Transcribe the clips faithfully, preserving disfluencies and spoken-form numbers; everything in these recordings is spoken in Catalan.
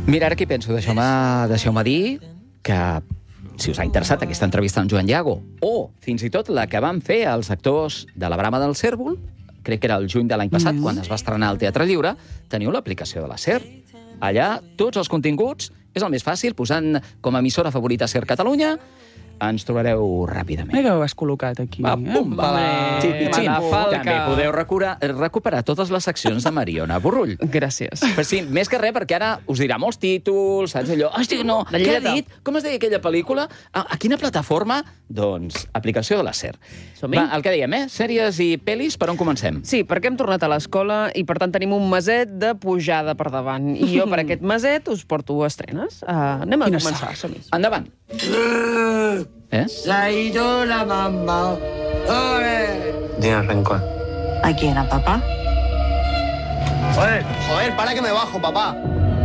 Mira, ara què penso? Deixeu-me deixeu dir que, si us ha interessat aquesta entrevista amb Joan Llago, o fins i tot la que van fer els actors de La Brama del Cérvol, crec que era el juny de l'any passat, mm. quan es va estrenar al Teatre Lliure, teniu l'aplicació de la SER. Allà, tots els continguts, és el més fàcil, posant com a emissora favorita SER Catalunya, ens trobareu ràpidament. Mira que ho has col·locat aquí. Va, pum, va, eh? xip-xip. Falca. També podeu recuperar, recuperar totes les seccions de Mariona Borrull. Gràcies. Però sí, més que res, perquè ara us dirà molts títols, saps allò? Hosti, no, què ha dit? Com es deia aquella pel·lícula? A, a quina plataforma? Doncs, aplicació de la SER. Va, el que dèiem, eh? Sèries i pel·lis, per on comencem? Sí, perquè hem tornat a l'escola i, per tant, tenim un meset de pujada per davant. I jo, per aquest meset, us porto estrenes. Uh, anem a començar. Endavant. ¿Eh? Se ha ido la mamá. Tiene rencor. ¿A quién? ¿A papá? Joder, joder, para que me bajo, papá.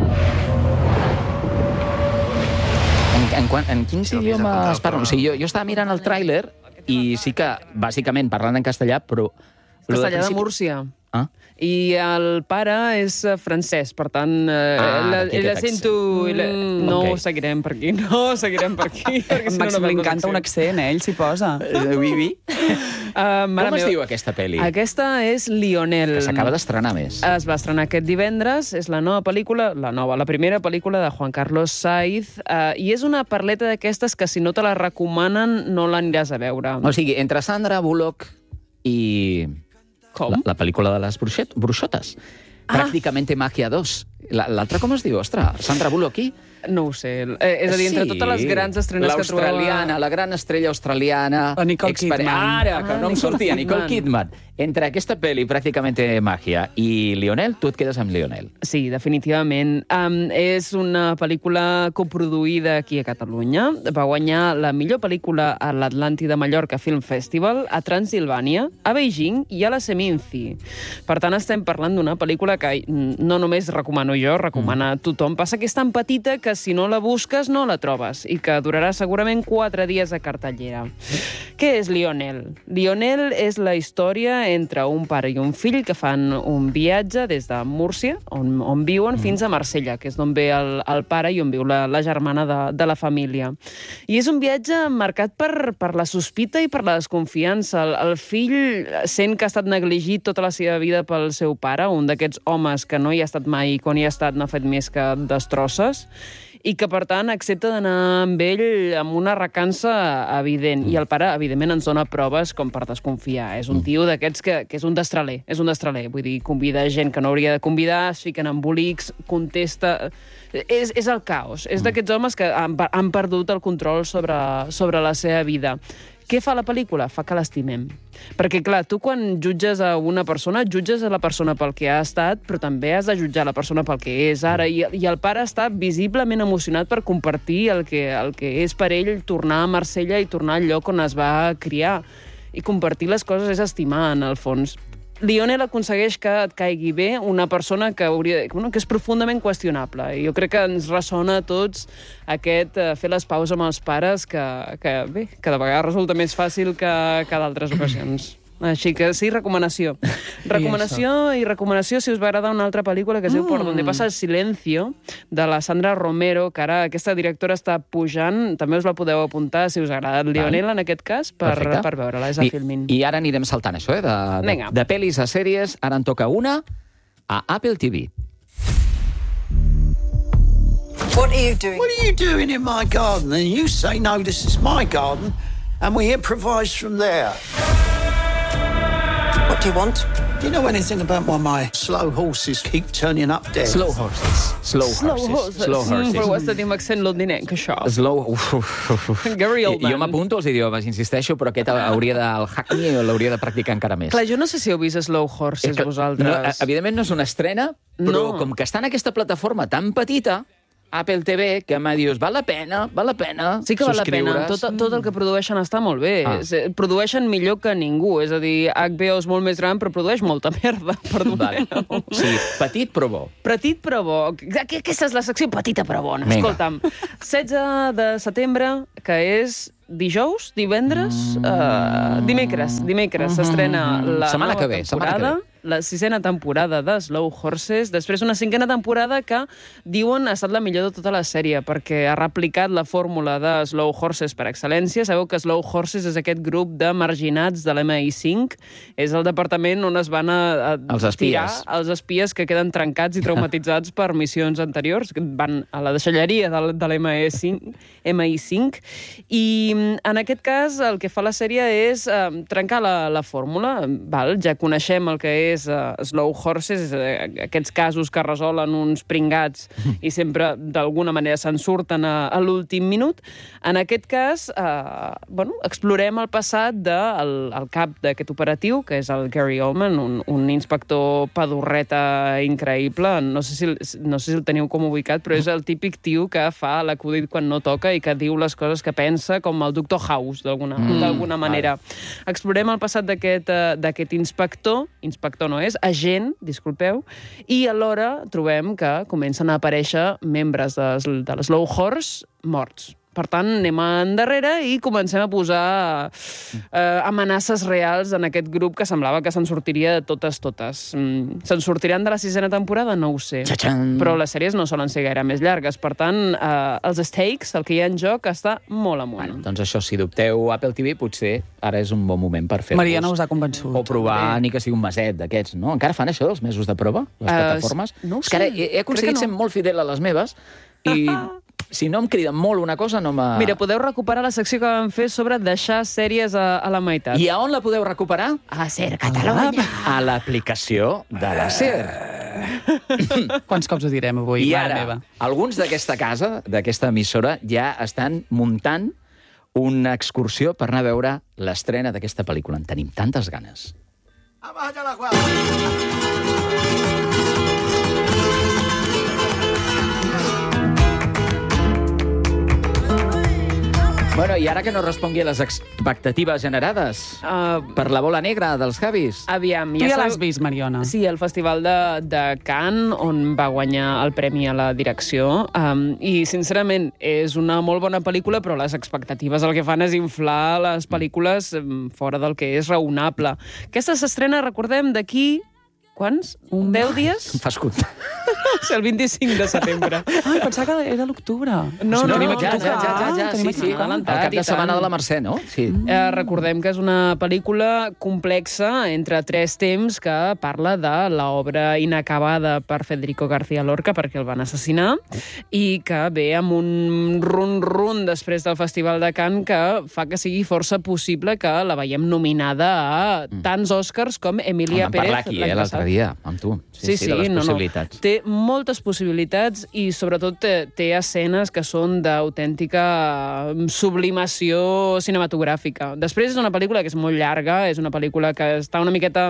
En, en, en quins idiomes parlen? O sigui, jo, jo estava mirant el tràiler i sí que, bàsicament, parlant en castellà, però... Castellà de Múrcia. Ah? I el pare és francès, per tant, eh, Ah, la, d'aquí la aquest sento... accent. No Ok. ho seguirem per aquí, no ho seguirem per aquí. En Màxim li encanta un accent, eh? Ell s'hi posa. Eh, oui, oui. Uh, Com es diu aquesta pel·li? Aquesta és Lionel. Que s'acaba d'estrenar més. Es va estrenar aquest divendres, és la nova pel·lícula, la nova, la primera pel·lícula de Juan Carlos Saiz, uh, i és una parleta d'aquestes que si no te la recomanen no l'aniràs a veure. O sigui, entre Sandra Bullock i... Com? La, la pel·lícula de les bruixet, bruixotes. Ah. Pràcticamente Magia dos. L'altra com es diu? Ostres, Sandra Bullock i... No ho sé. Eh, és a dir, entre Sí. totes les grans estrenes que trobava... L'australiana, la gran estrella australiana... La Nicole exper- Kidman. Ara, que Ah, no em Nicole sortia, Nicole Kidman. Kidman. Entre aquesta pel·li, Pràcticamente Magia, i Lionel, tu et quedes amb Lionel. Sí, definitivament. Um, és una pel·lícula coproduïda aquí a Catalunya. Va guanyar la millor pel·lícula a l'Atlàntida Mallorca Film Festival, a Transilvània, a Beijing i a la Seminci. Per tant, estem parlant d'una pel·lícula que no només recomano jo, recomana mm. tothom. Passa que és tan petita que si no la busques no la trobes i que durarà segurament quatre dies a cartellera. Què és Lionel? Lionel és la història entre un pare i un fill que fan un viatge des de Múrcia, on, on viuen, mm. fins a Marsella, que és d'on ve el, el pare i on viu la, la germana de, de la família. I és un viatge marcat per, per la sospita i per la desconfiança. El, el fill sent que ha estat negligit tota la seva vida pel seu pare, un d'aquests homes que no hi ha estat mai i quan hi ha estat n'ha fet més que destrosses, i que, per tant, accepta d'anar amb ell amb una recança evident. I el pare, evidentment, ens dona proves com per desconfiar. És un tio d'aquests que, que és un destraler, és un destraler. Vull dir, convida gent que no hauria de convidar, es fiquen embolics, contesta... És, és el caos. És d'aquests homes que han, han perdut el control sobre, sobre la seva vida. Què fa la pel·lícula? Fa que l'estimem. Perquè, clar, tu quan jutges a una persona, jutges a la persona pel que ha estat, però també has de jutjar la persona pel que és ara. I, i el pare està visiblement emocionat per compartir el que, el que és per ell tornar a Marsella i tornar al lloc on es va criar. I compartir les coses és estimar, en el fons. Lionel aconsegueix que et caigui bé una persona que, hauria, bueno, que és profundament qüestionable. I jo crec que ens ressona a tots aquest uh, fer les paus amb els pares que, que, bé, que de vegades resulta més fàcil que, que d'altres ocasions. Així que sí, recomanació. Recomanació i recomanació si us va agradar una altra pel·lícula que es diu Por donde pasa el silencio, de la Sandra Romero, que ara aquesta directora està pujant. També us la podeu apuntar si us agrada el Lionel, en aquest cas, per, per veure-la. És a I, Filmin. I ara anirem saltant això, eh? De, de, de pel·lis a sèries. Ara en toca una a Apple T V. What are you doing? What are you doing in my garden? And you say, no, this is my garden, and we improvise from there. What do you want? Do you know anything about why my slow horses keep turning up dead? Slow horses. Slow horses. Slow horses. Slow horses. Mm, però ho has de dir amb accent londinenc, això. Slow... Uf, uf, uf. Gary Oldman. Jo m'apunto als idiomes, insisteixo, però aquest hauria de... El Hackney l'hauria de practicar encara més. Clar, jo no sé si heu vist Slow Horses, que, vosaltres. No, evidentment no és una estrena, però No. com que està en aquesta plataforma tan petita, Apple T V, que em dius, val la pena, val la pena Sí que val la pena. subscriure's. Tot, tot el que produeixen està molt bé. Ah. Ah. Produeixen millor que ningú. És a dir, H B O és molt més gran, però produeix molta merda. Vale. Sí, petit però bo. Petit però bo. Aquesta és la secció petita però bona. Vinga. Escolta'm, setze de setembre, que és dijous, divendres, mm. uh, dimecres, dimecres s'estrena la Setmana nova que ve, setmana que temporada. ve. la sisena temporada de Slow Horses, després una cinquena temporada que diuen ha estat la millor de tota la sèrie, perquè ha replicat la fórmula de Slow Horses per excel·lència. Sabeu que Slow Horses és aquest grup de marginats de l'M I cinc, és el departament on es van a, a els espies. tirar els espies que queden trencats i traumatitzats per missions anteriors, que van a la deixalleria de, de l'M I cinc, M I cinc, i en aquest cas el que fa la sèrie és eh, trencar la, la fórmula. Val? Ja coneixem el que és uh, Slow Horses, uh, aquests casos que resolen uns pringats i sempre d'alguna manera se'n surten a, a l'últim minut. En aquest cas, uh, bueno, explorem el passat del de, el cap d'aquest operatiu, que és el Gary Oldman, un, un inspector pedorreta increïble. No sé, si, no sé si el teniu com ubicat, però és el típic tio que fa l'acudit quan no toca i que diu les coses que pensa, com el doctor House, d'alguna mm, manera. Vale. Explorem el passat d'aquest uh, d'aquest inspector, inspector no és, agent, disculpeu, i alhora trobem que comencen a aparèixer membres de, de l'Slow Horse morts. Per tant, anem endarrere i comencem a posar eh, amenaces reals en aquest grup que semblava que se'n sortiria de totes, totes. Mm, se'n sortiran de la sisena temporada? No ho sé. Txa-txan. Però les sèries no solen ser gaire més llargues. Per tant, eh, els stakes, el que hi ha en joc, està molt amunt. Bueno, doncs això, si dubteu Apple T V, potser ara és un bon moment per fer-vos. Mariana us ha convençut. O provar ni que sigui un meset d'aquests, no? Encara fan això dels mesos de prova, les Uh, plataformes? no ho És que ara sé. he, he aconseguit Crec que ser no. molt fidel a les meves i si no em crida molt una cosa, no me... Mira, podeu recuperar la secció que vam fer sobre deixar sèries a, a la meitat. I a on la podeu recuperar? A Ser Catalunya. A l'aplicació de la SER. Quants cops ho direm avui, I mare ara, meva? alguns d'aquesta casa, d'aquesta emissora, ja estan muntant una excursió per anar a veure l'estrena d'aquesta pel·lícula. En tenim tantes ganes. Vamos allá la guapa. Bueno, i ara que no respongui a les expectatives generades Uh, per la bola negra dels Javis. aviam, Tu ja sabeu- l'has vist, Mariona. Sí, el Festival de, de Cannes, on va guanyar el premi a la direcció. Um, I, sincerament, és una molt bona pel·lícula, però les expectatives el que fan és inflar les pel·lícules um, fora del que és raonable. Aquesta s'estrena, recordem, d'aquí... Quants? Un- deu dies? Em fas comptar. Sí, el vint-i-cinc de setembre. Ai, pensava que era l'octubre. No, no, tenim no, aquí ja, tocat. ja, ja, ja, ja, Tenim sí, aquí sí. tocat. El cap i de setmana tant. de la Mercè, no? Sí. Eh, recordem que és una pel·lícula complexa entre tres temps que parla de l'obra inacabada per Federico García Lorca perquè el van assassinar i que ve amb un run-run després del Festival de Cannes que fa que sigui força possible que la veiem nominada a tants Oscars com Emilia Vam Pérez parlar aquí, l'any eh, l'altre passat. dia, amb tu. Sí, sí, de les no, no. possibilitats. Té moltes possibilitats i, sobretot, té, té escenes que són d'autèntica mm, sublimació cinematogràfica. Després és una pel·lícula que és molt llarga, és una pel·lícula que està una miqueta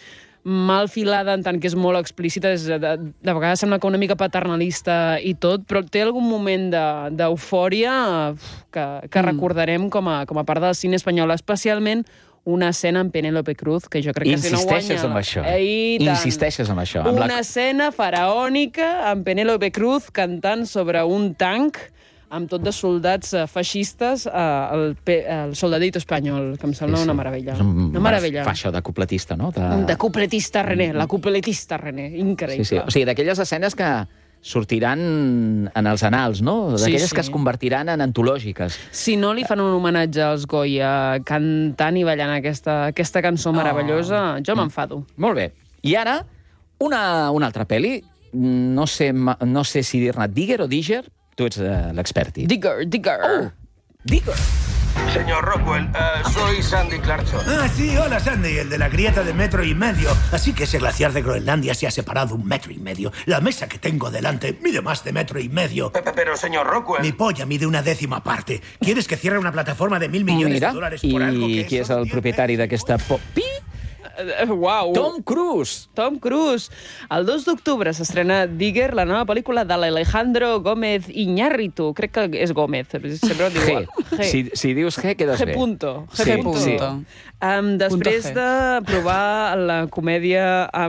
mal filada en tant que és molt explícita, és, de, de vegades sembla que una mica paternalista i tot, però té algun moment de- d'eufòria que, que mm. recordarem com a, com a part del cine espanyol, especialment una escena amb Penélope Cruz, que jo crec que si no guanya... Insisteixes amb això. Eh, i tant. Insisteixes amb això. Amb Una la... escena faraònica amb Penélope Cruz cantant sobre un tanc amb tot de soldats eh, feixistes, eh, el, pe- el soldadito espanyol, que em sembla Sí, sí. una meravella. És un- Una meravella. Fa això de cupletista, no? De... De cupletista René, la cupletista René, increïble. Sí, sí. O sigui, d'aquelles escenes que sortiran en els anals, no? D'aquelles Sí, sí. que es convertiran en antològiques. Si no li fan un homenatge als Goya cantant i ballant aquesta, aquesta cançó meravellosa, jo m'enfado. Molt bé. I ara, una, una altra pel·li. No sé, ma- no sé si dir-ne Digger o Digger. Tu ets uh, l'experti. Digger, Digger. Oh, Digger. Señor Rockwell, eh, soy Sandy Clarkson. Ah, sí, hola Sandy, el de la grieta de metro y medio. Así que ese glaciar de Groenlandia se ha separado un metro y medio. La mesa que tengo delante mide más de metro y medio. Pe- pe- Pero, señor Rockwell... Mi polla mide una décima parte. ¿Quieres que cierre una plataforma de mil millones Mira, de dólares por algo i que qui és son el diez propietari veces? d'aquesta... Po... Pi! Eh, Uau. Tom Cruise. Tom Cruise. El dos d'octubre s'estrena Digger, la nova pel·lícula de l'Alejandro Gómez Iñárritu. Crec que és Gómez, sempre ho diu igual. G. Si, si dius G, quedes G bé. punto. G Sí, punto. sí. Um, després Punto G. de provar la comèdia amb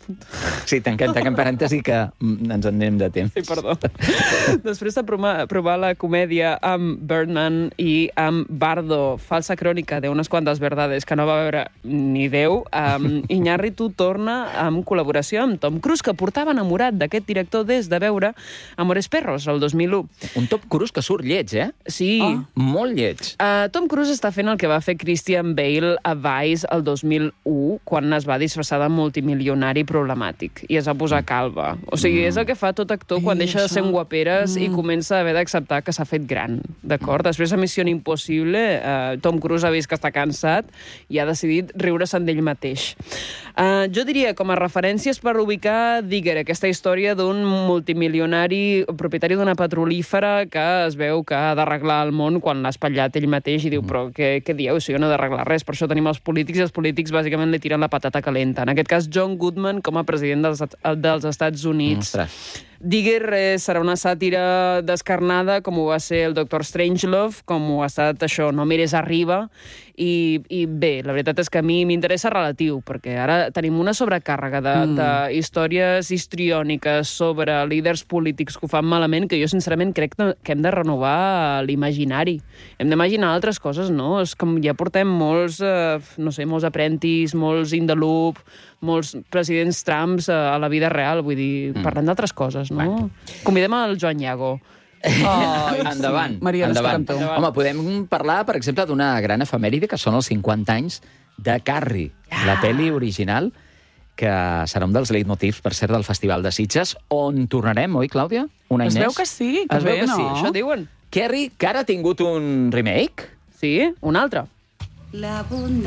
Sí, tanquem, tanquem parèntesi que ens en anem de temps. Sí, perdó. Després de provar, provar la comèdia amb Birdman i amb Bardo, falsa crònica d'unes quantes verdades que no va veure ni Déu, um, Iñárritu torna amb col·laboració amb Tom Cruise, que portava enamorat d'aquest director des de veure Amores Perros, el dos mil u. Un Tom Cruise que surt lleig, eh? Sí. Oh. Molt lleig. Uh, Tom Cruise està fent el que va fer Christian Bale a Vice el dos mil u, quan es va disfressar de multimilionari problemàtic i es va posar calva. O sigui, és el que fa tot actor quan I deixa de ser un guaperes Mm. i comença a haver d'acceptar que s'ha fet gran, d'acord? Després de Missió Impossible, eh, Tom Cruise ha vist que està cansat i ha decidit riure-se'n d'ell mateix. Eh, jo diria, com a referències per ubicar Digger, aquesta història d'un multimilionari propietari d'una petrolífera que es veu que ha d'arreglar el món quan l'ha espatllat ell mateix i diu, però què, què dieu? Si jo no he d'arreglar res, per això tenim els polítics i els polítics bàsicament li tiren la patata calenta. En aquest cas, John Goodman com a president dels, dels Estats Units. Ostres. Digger eh, serà una sàtira descarnada, com ho va ser el doctor Strangelove, com ho ha estat això, No mires arriba, i, i bé, la veritat és que a mi m'interessa relatiu, perquè ara tenim una sobrecàrrega de, mm. de històries histriòniques sobre líders polítics que ho fan malament, que jo sincerament crec que hem de renovar l'imaginari. Hem d'imaginar altres coses, no? És com ja portem molts, eh, no sé, molts aprentis, molts in the loop, molts presidents Trumps a la vida real, vull dir, mm. parlem d'altres coses, no? Bueno. Convidem el Joan Iago. Oh, endavant, sí. Maria, endavant. endavant. Home, podem parlar, per exemple, d'una gran efemèride, que són els cinquanta anys de Carrie, ah. la pel·li original, que serà un dels leitmotivs, per cert, del Festival de Sitges, on tornarem, oi, Clàudia? Un any Es més? veu que sí, que es veu bé, que no? sí. Això diuen. Carrie, que ara ha tingut un remake. Sí, un altre. La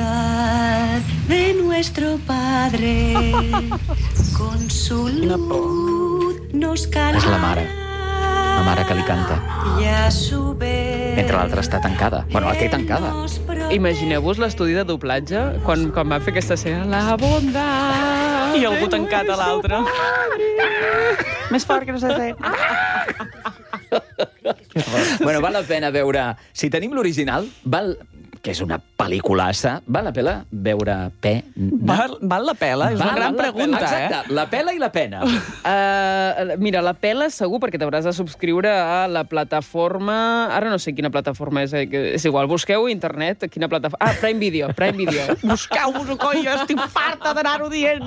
bondad de nuestro Padre con su luz nos calma. És la mare. La mare que li canta. Y a su vez Mentre l'altra està tancada. Bueno, la té tancada. Imagineu-vos l'estudi de doblatge quan, quan va fer aquesta escena. La bondat... I algú tancat a l'altre. Més fort que no s'ha fet. Bueno, val la pena veure... Si tenim l'original, val... que és una pel·lículassa, val la pena veure pena? Val, val la pela? És Val, una gran val la pregunta, pena. eh? Exacte, la pela i la pena. Uh, mira, la pela segur, perquè t'hauràs de subscriure a la plataforma... Ara no sé quina plataforma és, eh? És igual, busqueu a internet quina plataforma... Ah, Prime Video, Prime Video. Busqueu-vos-ho, coi, jo estic farta d'anar-ho dient.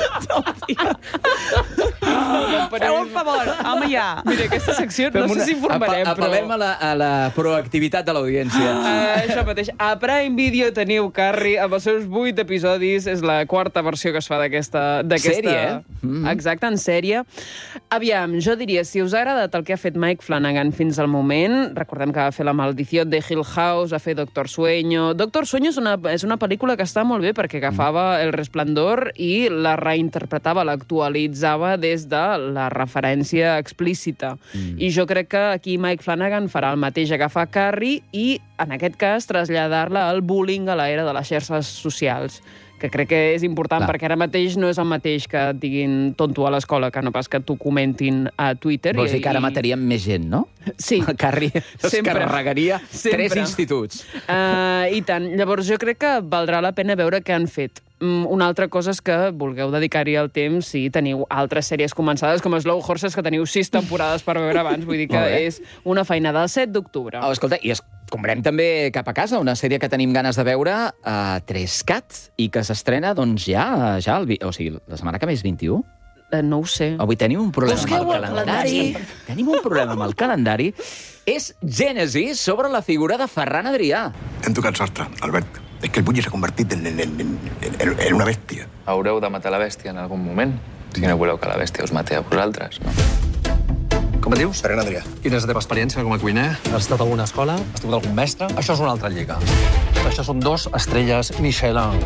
Feu un favor, home, ja. Mira, aquesta secció no sé si informarem, però... Apel·lem a la, a la proactivitat de l'audiència. Uh, això mateix. A Prime Video teniu Carrie amb els seus vuit episodis. És la quarta versió que es fa d'aquesta... Sèrie, eh? Mm. Exacte, en sèrie. Aviam, jo diria, si us ha agradat el que ha fet Mike Flanagan fins al moment, recordem que va fer La maldició de Hill House, va fer Doctor Sueño... Doctor Sueño és una, és una pel·lícula que està molt bé perquè agafava El Resplendor i la reinterpretava, l'actualitzava des de la referència explícita. Mm. I jo crec que aquí Mike Flanagan farà el mateix, agafar Carrie i, en aquest cas, traslladar-la al bullying a l'era de les xarxes socials, que crec que és important, Clar. perquè ara mateix no és el mateix que et diguin tonto a l'escola, que no pas que t'ho comentin a Twitter. Vols dir i, que ara i... mataríem més gent, no? Sí. El Carrie es Sempre. carregaria Sempre. tres instituts. Uh, I tant. Llavors, jo crec que valdrà la pena veure què han fet. Mm, una altra cosa és que vulgueu dedicar-hi el temps si teniu altres sèries començades, com Slow Horses, que teniu sis temporades per veure abans. Vull dir que és una feina del set d'octubre. Oh, escolta, i escombrem també cap a casa una sèrie que tenim ganes de veure, a Trescat, i que s'estrena, doncs, ja, ja el, o sigui, la setmana que ve és vint-i-u. Uh, no ho sé. Avui tenim un problema Busqueu amb el el calendari. calendari. Tenim un problema amb el calendari. És Gènesi sobre la figura de Ferran Adrià. Hem tocat sostre, Albert. És que el Bulli s'ha convertit en, en, en, en, en una bèstia. Haureu de matar la bèstia en algun moment, si no voleu que la bèstia us mati a vosaltres, no? Com et dius? Ferran Adrià. Quina és la teva experiència com a cuiner? Has estat a alguna escola? Has tingut algun mestre? Això és una altra lliga. Això són dos estrelles Michelin.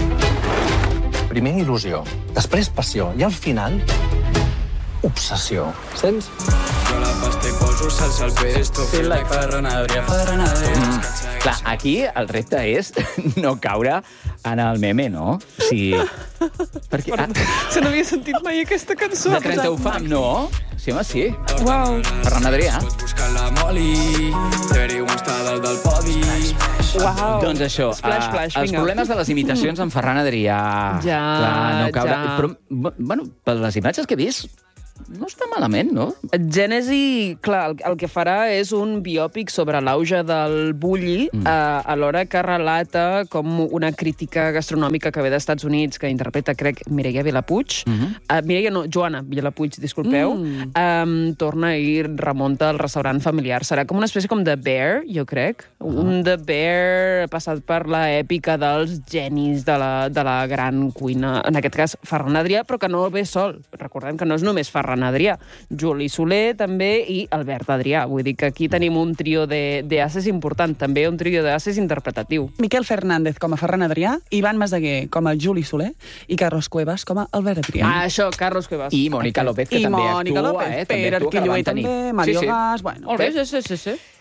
Primer, il·lusió. Després, passió. I al final, obsessió. Sents? Jo la pasta i poso salsa al pesto, fil like Ferran Adrià, Ferran Adrià. Mm. Clar, aquí el repte és no caure en el meme, no? Sí. Perquè, ah, Se n'havia sentit mai aquesta cançó. de trenta ho fam, no? Sí, home, sí. Uau. Ferran Adrià. Buscant la Moli, Ceri està dalt del podi. Uau. Doncs això, Splash, splash, els vinga. problemes de les imitacions amb Ferran Adrià. Ja, Clar, no caure... ja. Però, bueno, per les imatges que he vist, no està malament, no? Gènesi, clar, el, el que farà és un biòpic sobre l'auge del bulli, mm. eh, alhora que relata com una crítica gastronòmica que ve d'Estats Units, que interpreta, crec, Mireia Vilapuig. Mm -hmm. uh, Mireia, no, Joana Vilapuig, disculpeu. Mm. Um, torna i remunta al restaurant familiar. Serà com una espècie com de Bear, jo crec. Uh -huh. Un de Bear passat per l'èpica dels genis de la, de la gran cuina. En aquest cas, Ferran Adrià, però que no ve sol. Recordem que no és només Ferran Adrià. Juli Soler, també, i Albert Adrià. Vull dir que aquí tenim un trio d'ases important, també un trio d'ases interpretatiu. Miquel Fernández com a Ferran Adrià, Ivan Masdeguer com a Juli Soler i Carlos Cuevas com a Albert Adrià. Ah, això, Carlos Cuevas. I Mònica López, que I també Mònica actua, López, eh? També Pere actua, que la Arquillué van tenir. també, Mario sí, sí. Gas... Bueno, Molt bé. Sí, sí, sí, sí.